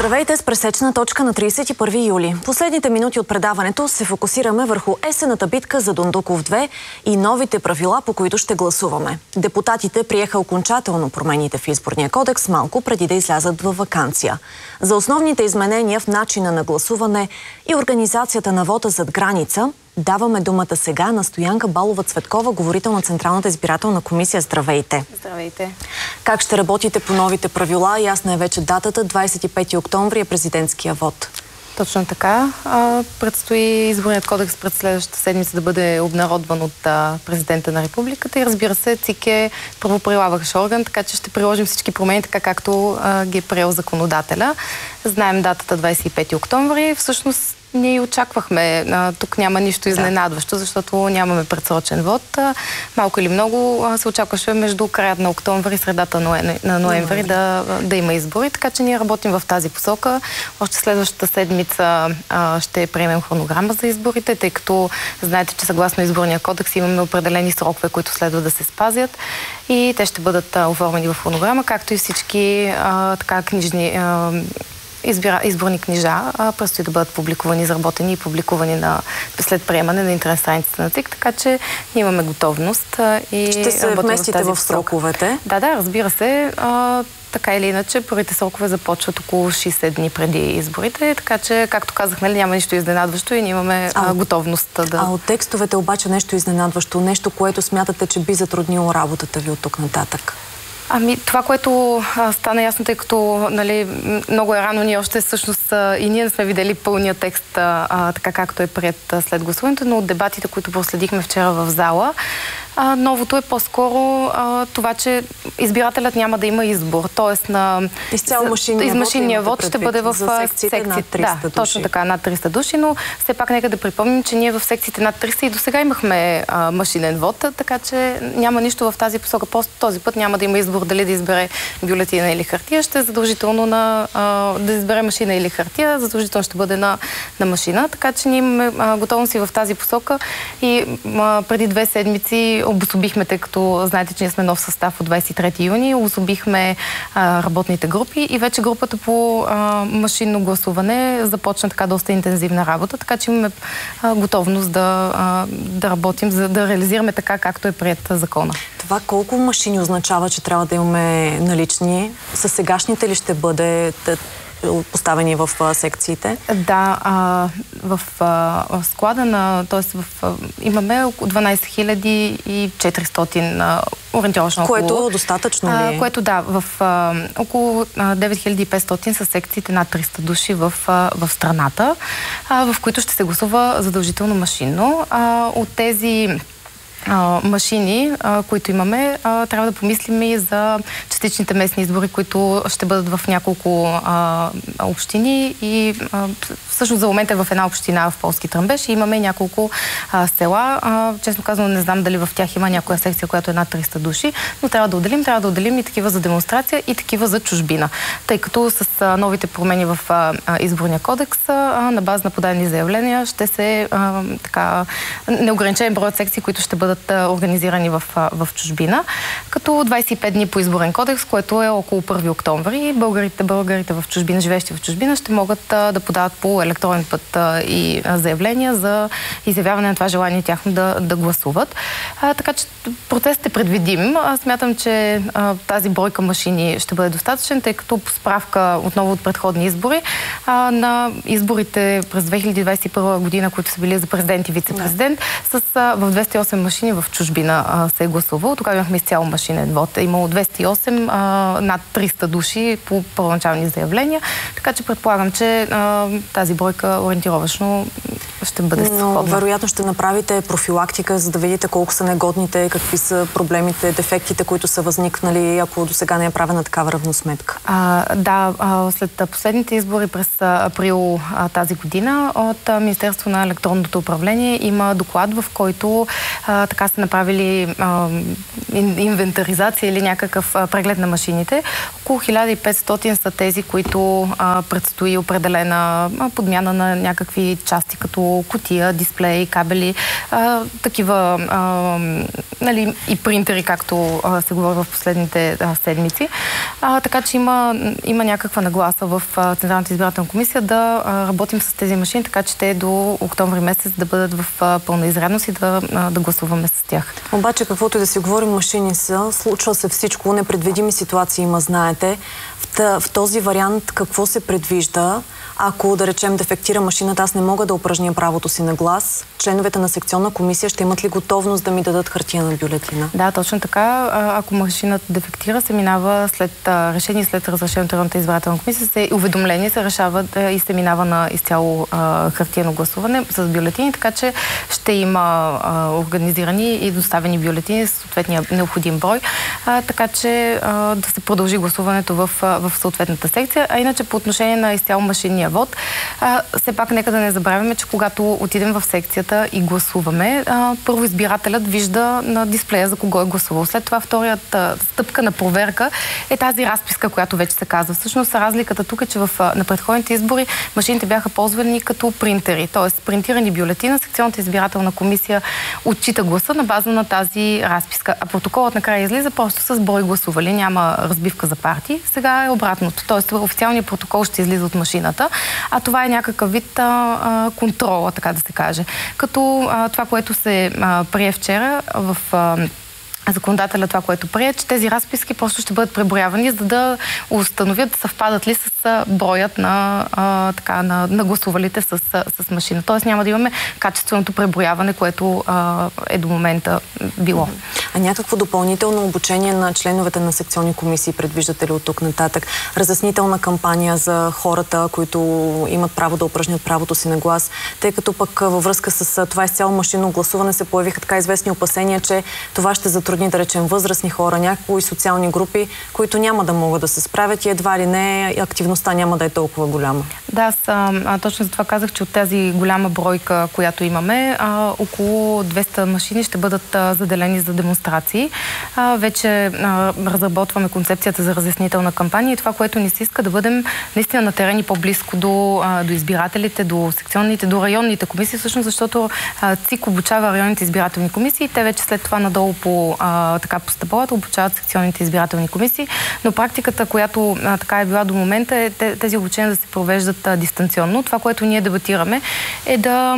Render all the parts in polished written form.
Здравейте с пресечна точка на 31 юли. Последните минути от предаването се фокусираме върху есенната битка за Дондуков 2 и новите правила, по които ще гласуваме. Депутатите приеха окончателно промените в изборния кодекс малко преди да излязат във ваканция. За основните изменения в начина на гласуване и организацията на вота зад граница даваме думата сега на Стоянка Балова-Цветкова, говорител на Централната избирателна комисия. Здравейте! Здравейте! Как ще работите по новите правила? Ясна е вече датата. 25 октомври е президентския вод. Точно така. Предстои изборният кодекс пред следващата седмица да бъде обнародван от президента на републиката и разбира се, ЦИК е правоприлагащ орган, така че ще приложим всички промени така както ги е приел законодателя. Знаем датата 25 октомври. Всъщност ние очаквахме. Тук няма нищо изненадващо, защото нямаме предсрочен вод. Малко или много се очакваше между краят на октомври и средата на ноември да има избори. Така че ние работим в тази посока. Още следващата седмица ще приемем хронограма за изборите, тъй като знаете, че съгласно изборния кодекс имаме определени срокове, които следва да се спазят и те ще бъдат оформени в хронограма, както и всички книжни изборни книжа предстои да бъдат публикувани, изработени и публикувани след приемане на интернет страницата на ЦИК, така че имаме готовност и ще се вместите в сроковете? Да, разбира се. Така или иначе, първите срокове започват около 60 дни преди изборите, така че, както казах, няма нищо изненадващо и ние имаме готовност да... А от текстовете обаче нещо изненадващо, нещо, което смятате, че би затруднило работата ви от тук нататък? Това, което стана ясно, тъй като много е рано, ние още всъщност и ние не сме видели пълния текст така както е приет след гласуването, но от дебатите, които проследихме вчера в зала, новото е по-скоро това, че избирателят няма да има избор. Тоест машинния вод ще бъде в секциите над 300 души. Точно така, над 300 души, но все пак нека да припомним, че ние в секциите над 300 и до сега имахме машинен вод, така че няма нищо в тази посока. Просто този път няма да има избор дали да избере бюлетина или хартия. Ще е задължително да избере машина или хартия, задължително ще бъде на машина. Така че ние имаме готовност и в тази посока и преди 2 седмици обособихме, тъй като знаете, че ние сме нов състав от 23 юни, обособихме работните групи и вече групата по машинно гласуване започна така доста интензивна работа, така че имаме готовност да работим, за да реализираме така, както е приет закона. Това колко машини означава, че трябва да имаме налични? Със сегашните ли ще бъде поставени в секциите? Да, в склада имаме около 12 400 ориентировъчно. Което достатъчно ли е? Което в около 9500 са секциите над 300 души в страната, в които ще се гласува задължително машинно. От тези машини, които имаме, трябва да помислим и за частичните местни избори, които ще бъдат в няколко общини и всъщност за момента е в една община в Полски Тръмбеш и имаме няколко села. Честно казано, не знам дали в тях има някоя секция, която е над 300 души, но трябва да отделим и такива за демонстрация и такива за чужбина. Тъй като с новите промени в изборния кодекс на база на подадени заявления ще се неограничен брой от секции, които ще бъдат организирани в чужбина, като 25 дни по изборен кодекс, което е около 1 октомври. Българите в чужбина, живеещи в чужбина, ще могат да подават по електронен път и заявления за изявяване на това желание тяхно да гласуват. Така че процесът е предвидим. Аз смятам, че тази бройка машини ще бъде достатъчен, тъй като по справка отново от предходни избори на изборите през 2021 година, които са били за президент и вице-президент, в 208 машини в чужбина се е гласувало. Тогава имахме изцяло машинен вод. Е имало 208 над 300 души по първоначални заявления. Така че предполагам, че тази бройка ориентировъчно ще бъде сходна. Но вероятно ще направите профилактика, за да видите колко са негодните, какви са проблемите, дефектите, които са възникнали, ако до сега не е правена такава равносметка. След последните избори през април тази година от Министерство на електронното управление има доклад, в който така са направили инвентаризация или някакъв преглед на машините. Около 1500 са тези, които предстои определена подмяна на някакви части, като като кутия, дисплей, кабели, такива нали, и принтери, както се говори в последните седмици. Така че има някаква нагласа в Централната избирателна комисия да работим с тези машини, така че те до октомври месец да бъдат в пълна изрядност и да гласуваме с тях. Обаче, каквото и да си говорим, машини са, случва се всичко, непредвидими ситуации има, знаете. В този вариант какво се предвижда? Ако, да речем, дефектира машината, аз не мога да упражня правото си на глас, членовете на секционна комисия ще имат ли готовност да ми дадат хартиена бюлетина? Да, точно така. Ако машината дефектира, се минава след решение, след разрешение от районната избирателна комисия, уведомление се решава и се минава на изцяло хартиено гласуване с бюлетини, така че ще има организирани и доставени бюлетини с съответния необходим брой, така че да се продължи гласуването в съответната секция. А иначе по отношение на изцяло машинния вод, все пак нека да не забравяме, че когато отидем в секцията и гласуваме, първо избирателят вижда на дисплея за кого е гласувал. След това вторията стъпка на проверка е тази разписка, която вече се казва. Всъщност разликата тук е, че на предходните избори машините бяха ползвани като принтери, т.е. принтирани бюлетина, секционната избирателна комисия отчита гласа на база на тази разписка, а протоколът накрая излиза просто с брой гласували, няма разбивка за партии. Сега е обратното, т.е. официалният протокол ще излиза от машината, а това е някакъв вид контрола, така да се каже. Като това, което се прие вчера в законодателя, това, което прие, че тези разписки просто ще бъдат преброявани, за да установят съвпадат ли с броят на гласувалите с машина. Тоест няма да имаме качественото преброяване, което е до момента било. А някакво допълнително обучение на членовете на секционни комисии предвиждате ли от тук нататък? Разяснителна кампания за хората, които имат право да упражнят правото си на глас, тъй като пък във връзка с това изцяло машинно гласуване се появиха така известни опасения, че това ще затрудни, да речем, възрастни хора, някои социални групи, които няма да могат да се справят и едва ли не активността няма да е толкова голяма. Да, точно за това казах, че от тази голяма бройка, която имаме, около 200 машини ще бъдат заделени за демонстрации. Вече разработваме концепцията за разяснителна кампания и това, което ни се иска да бъдем наистина на терени по-близко до избирателите, до секционните, до районните комисии, всъщност защото ЦИК обучава районните избирателни комисии и те вече след това надолу по стъпалата обучават секционните избирателни комисии, но практиката, която така е била до момента, е тези обучения да се провеждат дистанционно. Това, което ние дебатираме, е да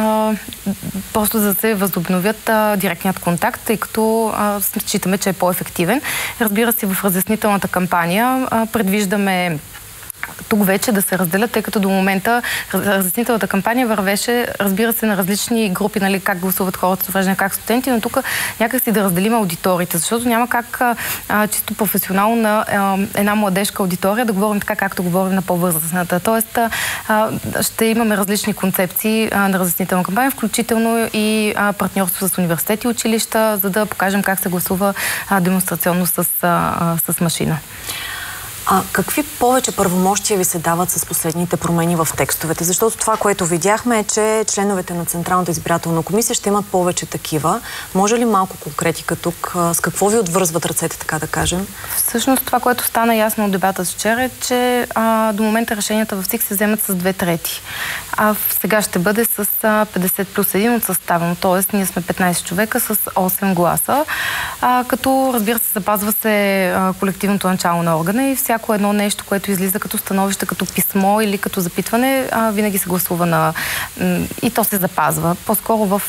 просто да се възобновят директният контакт, тъй като считаме, че е по-ефективен. Разбира се, в разяснителната кампания предвиждаме тук вече да се разделят, тъй като до момента разяснителната кампания вървеше, разбира се, на различни групи, нали, как гласуват хората с увреждане, как студенти, но тук някак си да разделим аудиториите, защото няма как чисто професионално на една младежка аудитория да говорим така, както говорим на по-възрастната. Тоест, ще имаме различни концепции на разяснителна кампания, включително и партньорство с университети и училища, за да покажем как се гласува демонстрационно с машина. Какви повече правомощия ви се дават с последните промени в текстовете? Защото това, което видяхме е, че членовете на Централната избирателна комисия ще имат повече такива. Може ли малко конкретика тук? С какво ви отвързват ръцете, така да кажем? Всъщност това, което стана ясно от дебата вчера е, че до момента решенията в ЦИК се вземат с 2/3. Сега ще бъде с 50+1 от състава. Т.е. ние сме 15 човека с 8 гласа. Като, разбира се, запазва се колективното начало на органа и всяко едно нещо, което излиза като становище, като писмо или като запитване, винаги се гласува и то се запазва. По-скоро в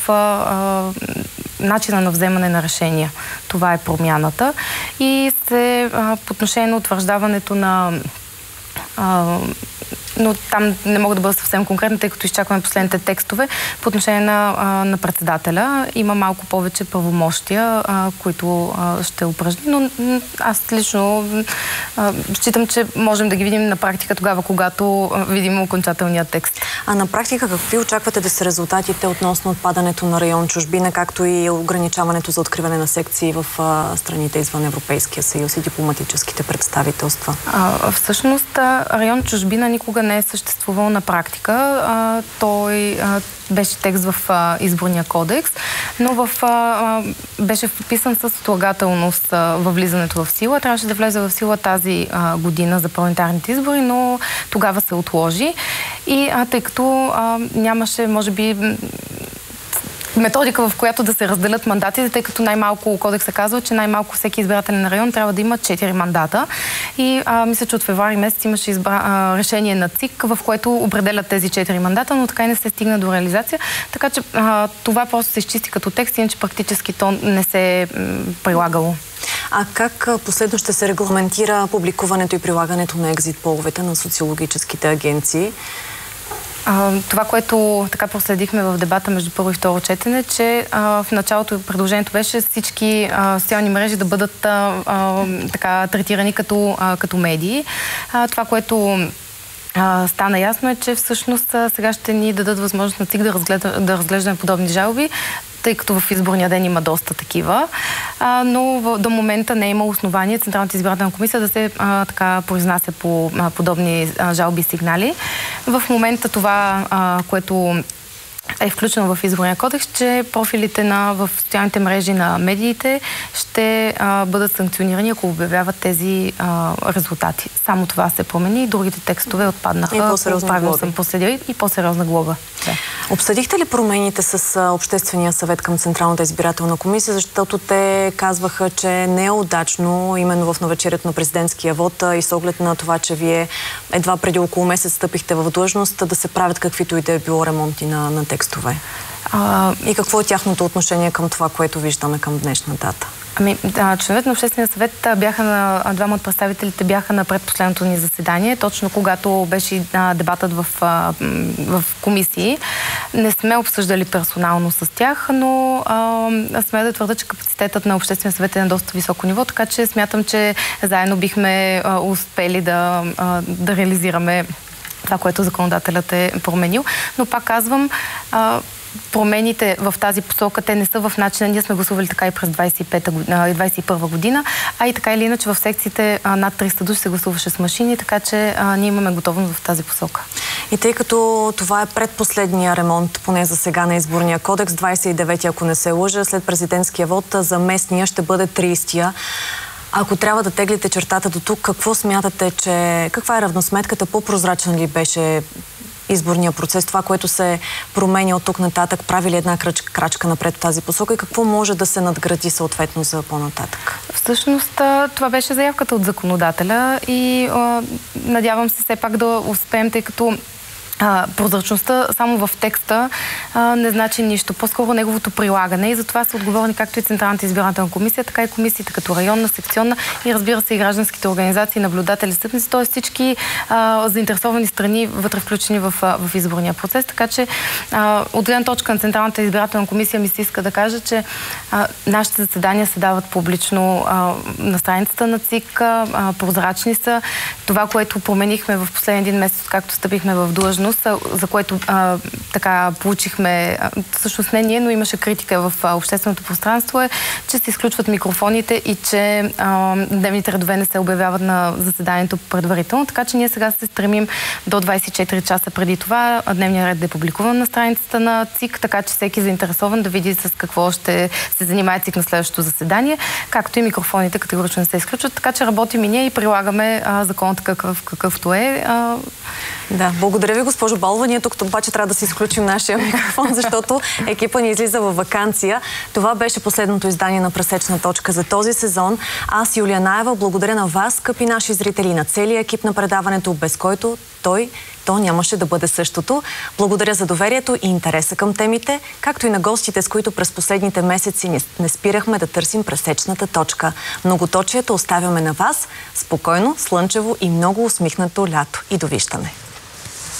начина на вземане на решения. Това е промяната. И по отношение на утвърждаването но там не мога да бъда съвсем конкретна, тъй като изчакваме последните текстове. По отношение на председателя има малко повече правомощия, които ще упражни, но аз лично считам, че можем да ги видим на практика тогава, когато видим окончателния текст. А на практика какви очаквате да са резултатите относно отпадането на район чужбина, както и ограничаването за откриване на секции в страните извън Европейския съюз и дипломатическите представителства? Всъщност район чужбина никога не е съществувал на практика. Той беше текст в изборния кодекс, но беше вписан с отлагателност във влизането в сила. Трябваше да влезе в сила тази година за парламентарните избори, но тогава се отложи. И тъй като нямаше, може би, методика, в която да се разделят мандатите, тъй като най-малко кодекса казва, че най-малко всеки избирателен район трябва да има 4 мандата. И мисля, че от февруари месец имаше решение на ЦИК, в което определят тези 4 мандата, но така и не се стигна до реализация. Така че това просто се изчисти като текст, иначе практически то не се е прилагало. А как последно ще се регламентира публикуването и прилагането на екзит половете на социологическите агенции? Това, което така проследихме в дебата между първо и второ четене, че в началото предложението беше всички социални мрежи да бъдат така третирани като медии. Това, което стана ясно е, че всъщност сега ще ни дадат възможност на ЦИК да разглеждаме подобни жалби, тъй като в изборния ден има доста такива, но до момента не е има основание Централната избирателна комисия да се така произнася по подобни жалби и сигнали. В момента това, което е включено в изборния кодекс, че профилите в социалните мрежи на медиите ще бъдат санкционирани, ако обявяват тези резултати. Само това се промени и другите текстове отпаднаха. И по-сериозна глоба. Съм последила и по-сериозна глоба. Да. Обсъдихте ли промените с Обществения съвет към Централната избирателна комисия, защото те казваха, че не е удачно именно в навечерието на президентския вод и с оглед на това, че вие едва преди около месец стъпихте в длъжност, да се правят каквито и да е било ремонти на текстове. И какво е тяхното отношение към това, което виждаме към днешна дата? Членовете на Обществения съвет двама от представителите бяха на предпоследното ни заседание, точно когато беше дебатът в комисии. Не сме обсъждали персонално с тях, но сме да твърда, че капацитетът на Обществения съвет е на доста високо ниво, така че смятам, че заедно бихме успели да реализираме това, което законодателят е променил. Но пак казвам, промените в тази посока, те не са в начина. Ние сме гласували така и през 2021 година, а и така или иначе в секциите над 300 души се гласуваше с машини, така че ние имаме готовност в тази посока. И тъй като това е предпоследния ремонт, поне за сега на изборния кодекс, 29-ти, ако не се лъжа, след президентския вод, за местния ще бъде 30-тия. Ако трябва да теглите чертата до тук, какво смятате, каква е равносметката? По-прозрачен ли беше изборния процес, това, което се променя от тук нататък, прави ли една крачка напред в тази посока и какво може да се надгради съответно за по-нататък? Всъщност това беше заявката от законодателя и надявам се все пак да успеем, тъй като прозрачността само в текста не значи нищо. По-скоро неговото прилагане и за това са отговорни както и Централната избирателна комисия, така и комисиите като районна, секционна и разбира се и гражданските организации, наблюдатели, стъпници, т.е. всички заинтересовани страни вътре включени в изборния процес. Така че от гледна точка на Централната избирателна комисия ми се иска да кажа, че нашите заседания се дават публично на страницата на ЦИК, прозрачни са. Това, което променихме в последния един месец, както стъпихме в длъжност, за което така получихме, всъщност не ние, но имаше критика в общественото пространство, е, че се изключват микрофоните и че дневните редове не се обявяват на заседанието предварително. Така че ние сега се стремим до 24 часа преди това дневният ред да е публикуван на страницата на ЦИК, така че всеки заинтересован да види с какво ще се занимае ЦИК на следващото заседание, както и микрофоните категорично не се изключват. Така че работим и ние и прилагаме законът какъвто е. Да, благодаря ви, госпожо Балова. Ние тук обаче трябва да си изключим нашия микрофон, защото екипа ни излиза във ваканция. Това беше последното издание на Пресечна точка за този сезон. Аз, Юлия Наева, благодаря на вас, скъпи наши зрители, на целия екип на предаването, без който то нямаше да бъде същото. Благодаря за доверието и интереса към темите, както и на гостите, с които през последните месеци не спирахме да търсим пресечната точка. Многоточието оставяме на вас. Спокойно, слънчево и много усмихнато лято. И довиждане!